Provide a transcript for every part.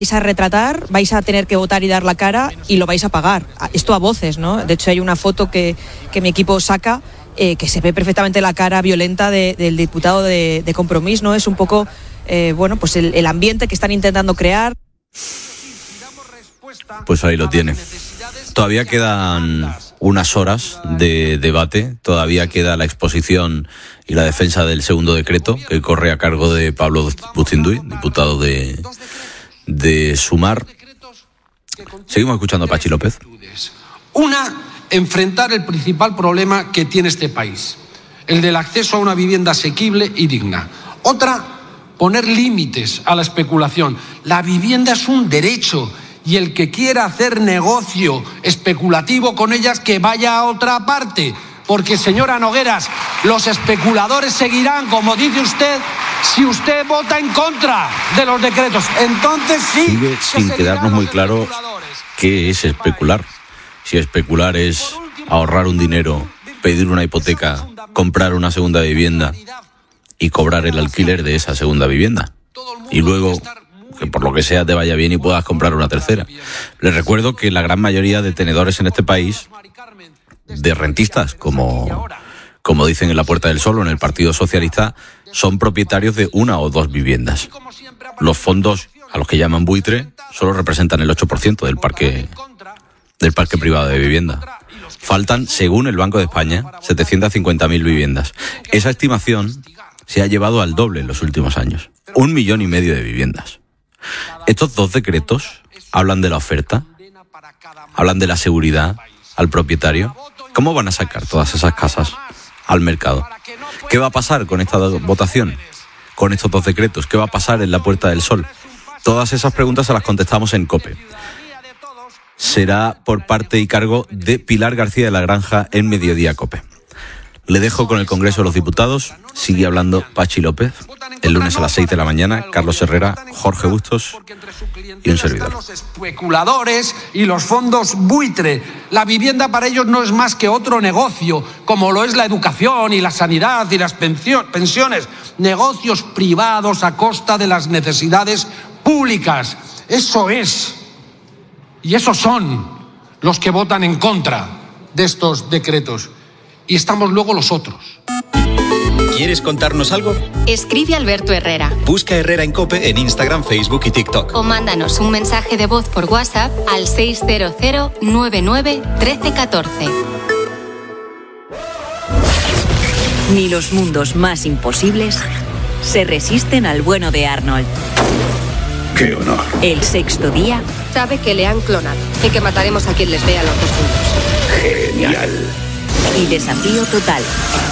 vais a retratar, vais a tener que votar y dar la cara y lo vais a pagar. Esto a voces, ¿no? De hecho, hay una foto que mi equipo saca que se ve perfectamente la cara violenta del diputado de Compromís, ¿no? Es un poco, pues el ambiente que están intentando crear. Pues ahí lo tiene. Todavía quedan unas horas de debate, todavía queda la exposición y la defensa del segundo decreto, que corre a cargo de Pablo Bucinduy, diputado de Sumar. Seguimos escuchando a Pachi López. Una, enfrentar el principal problema que tiene este país, el del acceso a una vivienda asequible y digna. Otra, poner límites a la especulación. La vivienda es un derecho y el que quiera hacer negocio especulativo con ellas, que vaya a otra parte. Porque, señora Nogueras, los especuladores seguirán, como dice usted, si usted vota en contra de los decretos. Entonces sí. Sigue sin quedarnos muy claro qué es especular. Si especular es ahorrar un dinero, pedir una hipoteca, comprar una segunda vivienda y cobrar el alquiler de esa segunda vivienda. Y luego, que por lo que sea te vaya bien y puedas comprar una tercera. Les recuerdo que la gran mayoría de tenedores en este país, de rentistas, como dicen en la Puerta del Sol o en el Partido Socialista, son propietarios de una o dos viviendas. Los fondos, a los que llaman buitre, solo representan el 8% del parque privado de vivienda. Faltan, según el Banco de España, 750.000 viviendas. Esa estimación se ha llevado al doble en los últimos años. 1,5 millones de viviendas. Estos dos decretos hablan de la oferta, hablan de la seguridad al propietario. ¿Cómo van a sacar todas esas casas al mercado? ¿Qué va a pasar con esta votación? Con estos dos decretos, ¿qué va a pasar en la Puerta del Sol? Todas esas preguntas se las contestamos en COPE. Será por parte y cargo de Pilar García de la Granja en Mediodía COPE. Le dejo con el Congreso de los Diputados. Sigue hablando Pachi López. El lunes a las 6 de la mañana, Carlos Herrera, Jorge Bustos y un servidor. Los especuladores y los fondos buitre. La vivienda para ellos no es más que otro negocio, como lo es la educación y la sanidad y las pensiones. Negocios privados a costa de las necesidades públicas. Eso es. Y esos son los que votan en contra de estos decretos. Y estamos luego los otros. ¿Quieres contarnos algo? Escribe Alberto Herrera. Busca Herrera en COPE en Instagram, Facebook y TikTok. O mándanos un mensaje de voz por WhatsApp al 600 99 1314. Ni los mundos más imposibles se resisten al bueno de Arnold. ¡Qué honor! El sexto día. Sabe que le han clonado y que mataremos a quien les vea los dos juntos. ¡Genial! Y desafío total.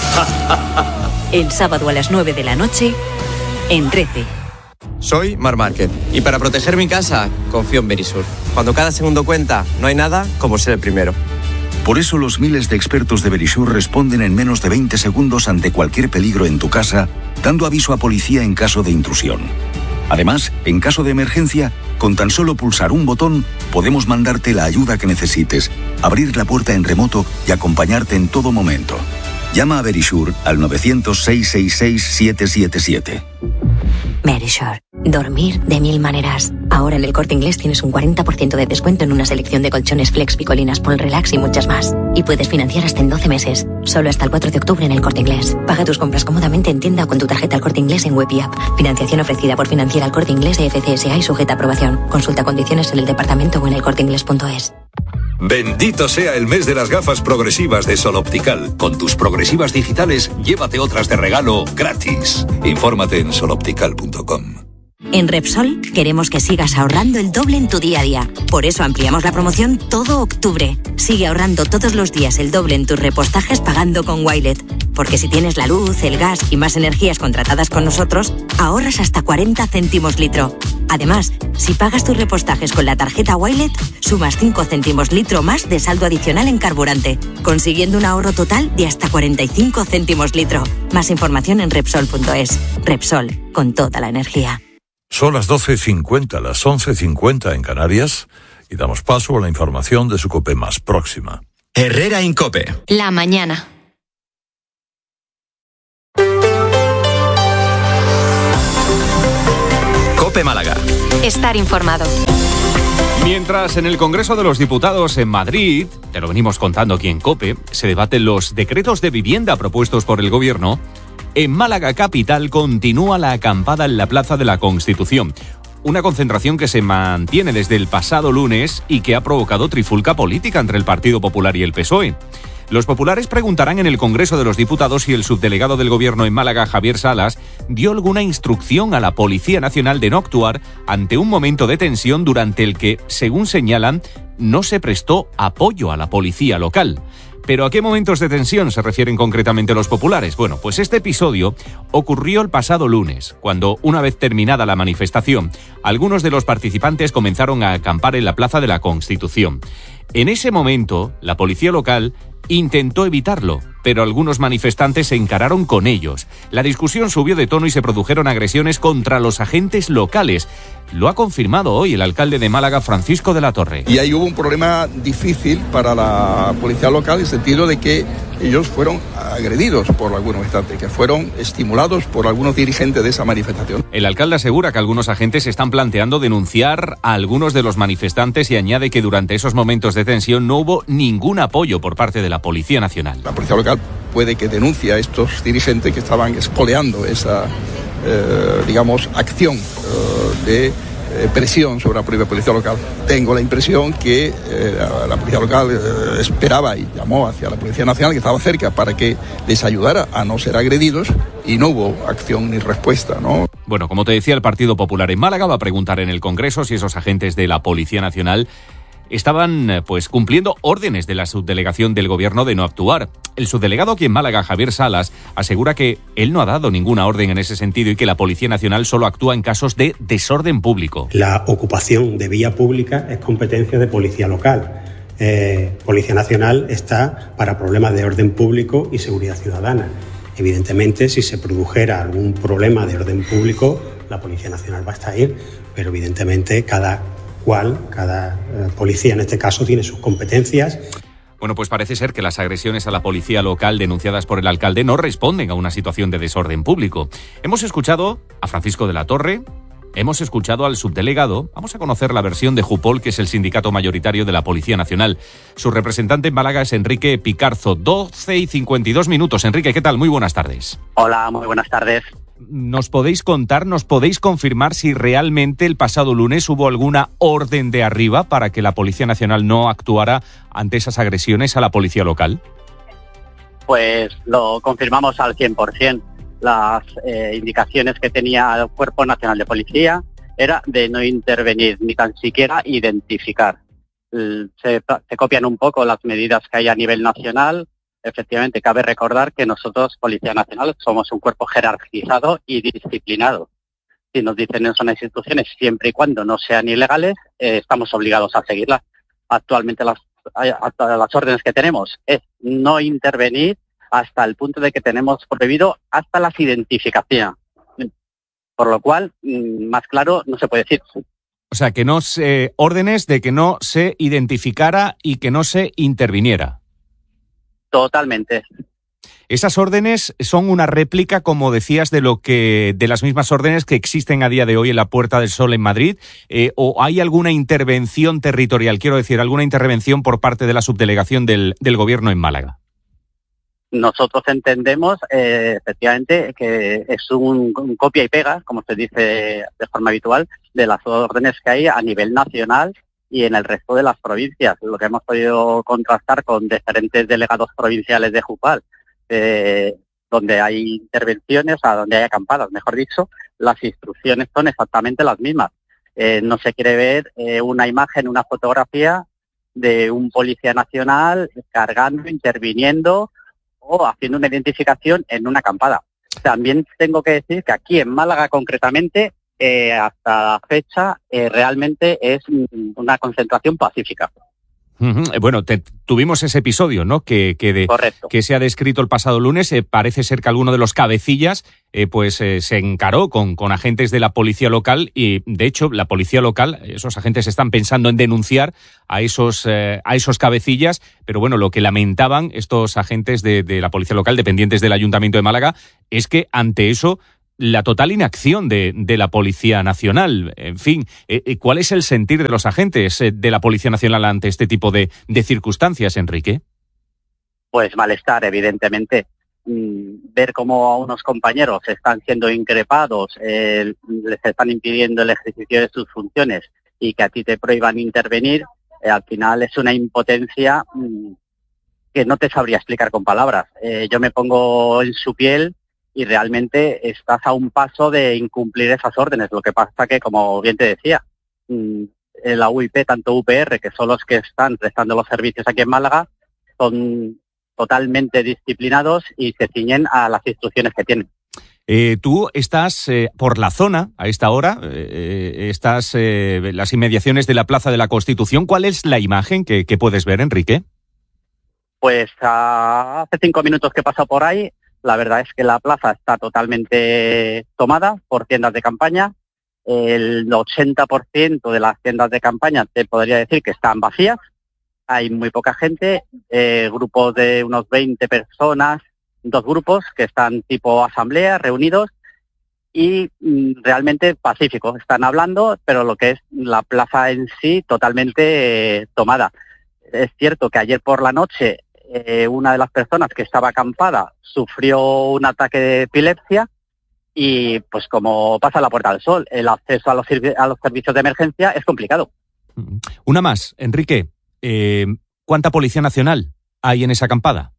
El sábado a las 9 de la noche en 13. Soy Mar Márquez y para proteger mi casa confío en Verisur. Cuando cada segundo cuenta, no hay nada como ser el primero. Por eso los miles de expertos de Verisur responden en menos de 20 segundos ante cualquier peligro en tu casa, dando aviso a policía en caso de intrusión. Además, en caso de emergencia, con tan solo pulsar un botón, podemos mandarte la ayuda que necesites, abrir la puerta en remoto y acompañarte en todo momento. Llama a Verisur al 900-666-777. Verisur. Dormir de 1000 maneras. Ahora en El Corte Inglés tienes un 40% de descuento en una selección de colchones Flex, Picolinas, Paul Relax y muchas más. Y puedes financiar hasta en 12 meses. Solo hasta el 4 de octubre en El Corte Inglés. Paga tus compras cómodamente en tienda o con tu tarjeta El Corte Inglés en web y app. Financiación ofrecida por Financiera El Corte Inglés de FCSA y sujeta a aprobación. Consulta condiciones en el departamento o en elcorteinglés.es. Bendito sea el mes de las gafas progresivas de Sol Optical. Con tus progresivas digitales, llévate otras de regalo gratis. Infórmate en soloptical.com. En Repsol queremos que sigas ahorrando el doble en tu día a día. Por eso ampliamos la promoción todo octubre. Sigue ahorrando todos los días el doble en tus repostajes pagando con Wilet. Porque si tienes la luz, el gas y más energías contratadas con nosotros, ahorras hasta 40 céntimos litro. Además, si pagas tus repostajes con la tarjeta Wilet, sumas 5 céntimos litro más de saldo adicional en carburante, consiguiendo un ahorro total de hasta 45 céntimos litro. Más información en Repsol.es. Repsol, con toda la energía. Son las 12:50, las 11:50 en Canarias, y damos paso a la información de su COPE más próxima. Herrera en COPE. La mañana. COPE Málaga. Estar informado. Mientras en el Congreso de los Diputados en Madrid, te lo venimos contando aquí en COPE, se debaten los decretos de vivienda propuestos por el Gobierno, en Málaga capital continúa la acampada en la Plaza de la Constitución. Una concentración que se mantiene desde el pasado lunes y que ha provocado trifulca política entre el Partido Popular y el PSOE. Los populares preguntarán en el Congreso de los Diputados si el subdelegado del Gobierno en Málaga, Javier Salas, dio alguna instrucción a la Policía Nacional de no actuar ante un momento de tensión durante el que, según señalan, no se prestó apoyo a la policía local. ¿Pero a qué momentos de tensión se refieren concretamente los populares? Bueno, pues este episodio ocurrió el pasado lunes, cuando, una vez terminada la manifestación, algunos de los participantes comenzaron a acampar en la Plaza de la Constitución. En ese momento, la policía local intentó evitarlo, pero algunos manifestantes se encararon con ellos. La discusión subió de tono y se produjeron agresiones contra los agentes locales. Lo ha confirmado hoy el alcalde de Málaga, Francisco de la Torre. Y ahí hubo un problema difícil para la policía local, en el sentido de que ellos fueron agredidos por algunos manifestantes, que fueron estimulados por algunos dirigentes de esa manifestación. El alcalde asegura que algunos agentes están planteando denunciar a algunos de los manifestantes y añade que durante esos momentos de tensión no hubo ningún apoyo por parte de la Policía Nacional. La policía local puede que denuncie a estos dirigentes que estaban expoliando esa, acción de presión sobre la propia policía local. Tengo la impresión que la policía local esperaba y llamó hacia la Policía Nacional, que estaba cerca, para que les ayudara a no ser agredidos, y no hubo acción ni respuesta, ¿no? Bueno, como te decía, el Partido Popular en Málaga va a preguntar en el Congreso si esos agentes de la Policía Nacional estaban cumpliendo órdenes de la subdelegación del Gobierno de no actuar. El subdelegado aquí en Málaga, Javier Salas, asegura que él no ha dado ninguna orden en ese sentido y que la Policía Nacional solo actúa en casos de desorden público. La ocupación de vía pública es competencia de policía local. Policía Nacional está para problemas de orden público y seguridad ciudadana. Evidentemente, si se produjera algún problema de orden público, la Policía Nacional va a estar ahí, pero evidentemente cada policía en este caso tiene sus competencias. Bueno, pues parece ser que las agresiones a la policía local denunciadas por el alcalde no responden a una situación de desorden público. Hemos escuchado a Francisco de la Torre, hemos escuchado al subdelegado. Vamos a conocer la versión de Jupol, que es el sindicato mayoritario de la Policía Nacional. Su representante en Málaga es Enrique Picarzo. 12:52 minutos. Enrique, ¿qué tal? Muy buenas tardes. Hola, muy buenas tardes. ¿Nos podéis contar, nos podéis confirmar si realmente el pasado lunes hubo alguna orden de arriba para que la Policía Nacional no actuara ante esas agresiones a la policía local? Pues lo confirmamos al 100%. Las indicaciones que tenía el Cuerpo Nacional de Policía era de no intervenir, ni tan siquiera identificar. Se copian un poco las medidas que hay a nivel nacional. Efectivamente, cabe recordar que nosotros, Policía Nacional, somos un cuerpo jerarquizado y disciplinado. Si nos dicen en las instituciones, siempre y cuando no sean ilegales, estamos obligados a seguirlas. Actualmente las órdenes que tenemos es no intervenir hasta el punto de que tenemos prohibido hasta las identificaciones. Por lo cual, más claro, no se puede decir. O sea, que no se órdenes de que no se identificara y que no se interviniera. Totalmente. ¿Esas órdenes son una réplica, como decías, de las mismas órdenes que existen a día de hoy en la Puerta del Sol en Madrid? ¿O hay alguna intervención territorial, quiero decir, alguna intervención por parte de la subdelegación del Gobierno en Málaga? Nosotros entendemos, efectivamente, que es un copia y pega, como se dice de forma habitual, de las órdenes que hay a nivel nacional y en el resto de las provincias. Lo que hemos podido contrastar con diferentes delegados provinciales de Jupal, donde hay intervenciones, o sea, donde hay acampadas, mejor dicho, las instrucciones son exactamente las mismas. No se quiere ver una imagen, una fotografía de un policía nacional cargando, interviniendo o haciendo una identificación en una acampada. También tengo que decir que aquí en Málaga concretamente, hasta la fecha, realmente es una concentración pacífica. Bueno, tuvimos ese episodio, ¿no? Que se ha descrito el pasado lunes. Parece ser que alguno de los cabecillas se encaró con agentes de la policía local y, de hecho, la policía local, esos agentes están pensando en denunciar a esos cabecillas, pero bueno, lo que lamentaban estos agentes de la policía local, dependientes del Ayuntamiento de Málaga, es que ante eso la total inacción de la Policía Nacional. En fin, ¿cuál es el sentir de los agentes de la Policía Nacional ante este tipo de circunstancias, Enrique? Pues malestar, evidentemente. Ver cómo a unos compañeros están siendo increpados, les están impidiendo el ejercicio de sus funciones y que a ti te prohíban intervenir, al final es una impotencia que no te sabría explicar con palabras. Yo me pongo en su piel y realmente estás a un paso de incumplir esas órdenes. Lo que pasa que, como bien te decía, la UIP, tanto UPR, que son los que están prestando los servicios aquí en Málaga, son totalmente disciplinados y se ciñen a las instrucciones que tienen. Tú estás por la zona a esta hora, estás en las inmediaciones de la Plaza de la Constitución. ¿Cuál es la imagen que puedes ver, Enrique? Pues hace 5 minutos que he pasado por ahí, la verdad es que la plaza está totalmente tomada por tiendas de campaña. El 80% de las tiendas de campaña te podría decir que están vacías. Hay muy poca gente, grupos de unos 20 personas, 2 grupos que están tipo asamblea, reunidos y realmente pacíficos. Están hablando, pero lo que es la plaza en sí totalmente tomada. Es cierto que ayer por la noche una de las personas que estaba acampada sufrió un ataque de epilepsia y pues como pasa la Puerta del Sol, el acceso a los servicios de emergencia es complicado. Una más, Enrique. ¿Cuánta Policía Nacional hay en esa acampada?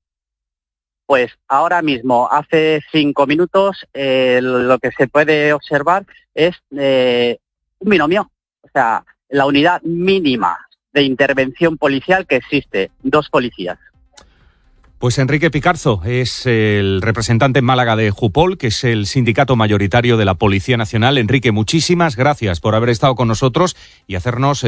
Pues ahora mismo, hace 5 minutos, lo que se puede observar es un binomio. O sea, la unidad mínima de intervención policial que existe, 2 policías. Pues Enrique Picarzo es el representante en Málaga de Jupol, que es el sindicato mayoritario de la Policía Nacional. Enrique, muchísimas gracias por haber estado con nosotros y hacernos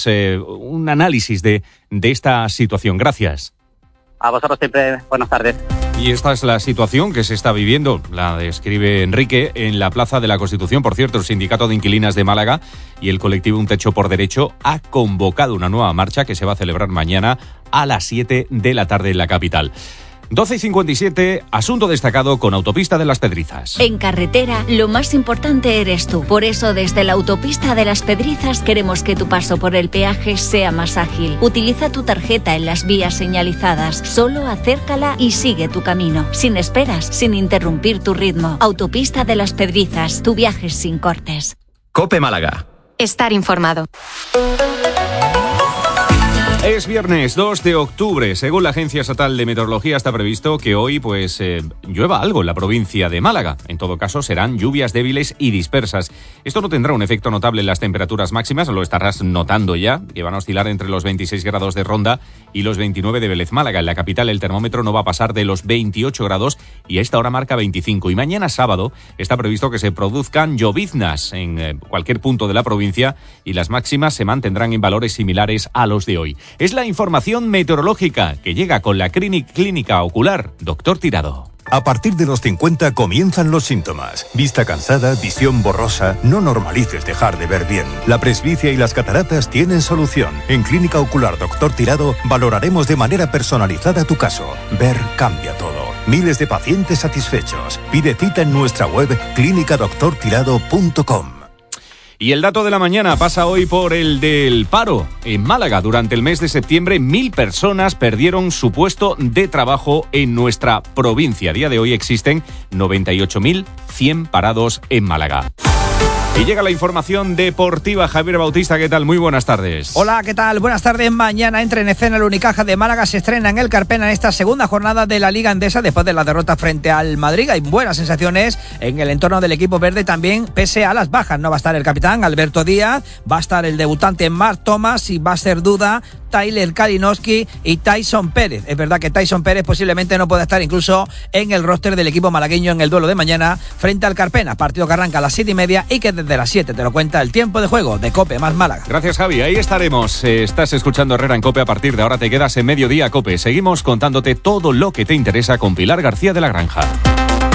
un análisis de esta situación. Gracias. A vosotros siempre, buenas tardes. Y esta es la situación que se está viviendo, la describe Enrique, en la Plaza de la Constitución. Por cierto, el Sindicato de Inquilinas de Málaga y el colectivo Un Techo por Derecho ha convocado una nueva marcha que se va a celebrar mañana a las 7 de la tarde en la capital. 12:57, asunto destacado con Autopista de las Pedrizas. En carretera, lo más importante eres tú. Por eso, desde la Autopista de las Pedrizas queremos que tu paso por el peaje sea más ágil. Utiliza tu tarjeta en las vías señalizadas. Solo acércala y sigue tu camino. Sin esperas, sin interrumpir tu ritmo. Autopista de las Pedrizas, tu viaje sin cortes. COPE Málaga. Estar informado. Es viernes 2 de octubre. Según la Agencia Estatal de Meteorología, está previsto que hoy llueva algo en la provincia de Málaga. En todo caso, serán lluvias débiles y dispersas. Esto no tendrá un efecto notable en las temperaturas máximas, lo estarás notando ya, que van a oscilar entre los 26 grados de Ronda y los 29 de Vélez Málaga. En la capital el termómetro no va a pasar de los 28 grados y a esta hora marca 25. Y mañana sábado está previsto que se produzcan lloviznas en cualquier punto de la provincia y las máximas se mantendrán en valores similares a los de hoy. Es la información meteorológica que llega con la Clínica Ocular Doctor Tirado. A partir de los 50 comienzan los síntomas. Vista cansada, visión borrosa. No normalices dejar de ver bien. La presbicia y las cataratas tienen solución. En Clínica Ocular Doctor Tirado valoraremos de manera personalizada tu caso. Ver cambia todo. Miles de pacientes satisfechos. Pide cita en nuestra web clinicadoctortirado.com. Y el dato de la mañana pasa hoy por el del paro. En Málaga, durante el mes de septiembre, 1.000 personas perdieron su puesto de trabajo en nuestra provincia. A día de hoy existen 98.100 parados en Málaga. Y llega la información deportiva. Javier Bautista, ¿qué tal? Muy buenas tardes. Hola, ¿qué tal? Buenas tardes. Mañana entra en escena el Unicaja de Málaga. Se estrena en el Carpena en esta segunda jornada de la Liga Endesa después de la derrota frente al Madrid. Hay buenas sensaciones en el entorno del equipo verde también, pese a las bajas. No va a estar el capitán Alberto Díaz, va a estar el debutante Marc Thomas y va a ser duda Tyler Kalinowski y Tyson Pérez. Es verdad que Tyson Pérez posiblemente no pueda estar incluso en el roster del equipo malagueño en el duelo de mañana frente al Carpena, partido que arranca a las 7:30 y que desde las 7 te lo cuenta el tiempo de juego de COPE más Málaga. Gracias, Javi, ahí estaremos. Estás escuchando Herrera en COPE. A partir de ahora te quedas en Mediodía COPE. Seguimos contándote todo lo que te interesa con Pilar García de la Granja.